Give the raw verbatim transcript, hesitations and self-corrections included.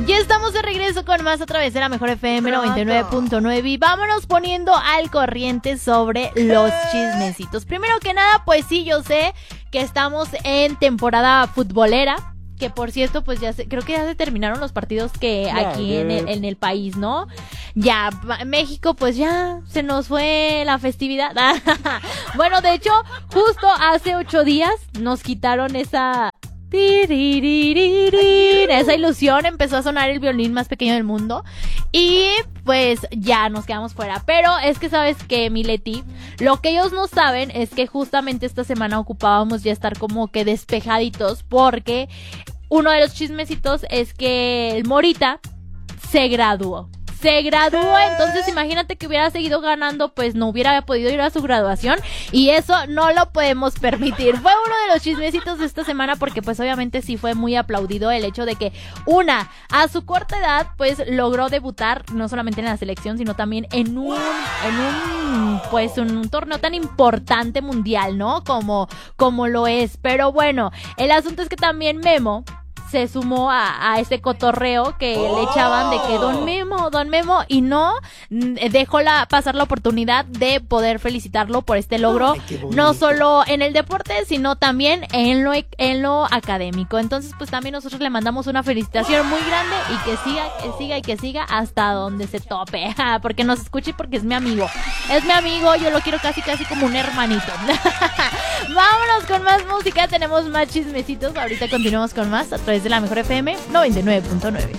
Ya estamos de regreso con más a través de la Mejor F M noventa y nueve punto nueve y vámonos poniendo al corriente sobre los chismecitos. Primero que nada, pues sí, yo sé que estamos en temporada futbolera. Que por cierto, pues ya se, creo que ya se terminaron los partidos que Ya, aquí ya. en el, en el país, ¿no? Ya, México, pues ya se nos fue la festividad. Bueno, de hecho, justo hace ocho días nos quitaron esa... esa ilusión, empezó a sonar el violín más pequeño del mundo y pues ya nos quedamos fuera. Pero es que sabes que, mi Leti, lo que ellos no saben es que justamente esta semana ocupábamos ya estar como que despejaditos, porque uno de los chismecitos es que el Morita se graduó. Se graduó, entonces imagínate que hubiera seguido ganando, pues no hubiera podido ir a su graduación y eso no lo podemos permitir. Fue uno de los chismecitos de esta semana porque pues obviamente sí fue muy aplaudido el hecho de que una, a su corta edad, pues logró debutar no solamente en la selección, sino también en un, en un, pues un, un torneo tan importante mundial, ¿no? Como, como lo es. Pero bueno, el asunto es que también Memo se sumó a, a ese cotorreo que oh. le echaban de que Don Memo, Don Memo, y no dejó la, pasar la oportunidad de poder felicitarlo por este logro. Ay, no solo en el deporte, sino también en lo, en lo académico. Entonces, pues también nosotros le mandamos una felicitación muy grande y que siga, que siga y que siga hasta donde se tope. Porque nos escuche y porque es mi amigo. Es mi amigo, yo lo quiero casi casi como un hermanito. Vámonos con más música, tenemos más chismecitos. Ahorita continuamos con más a través de la Mejor F M noventa y nueve punto nueve.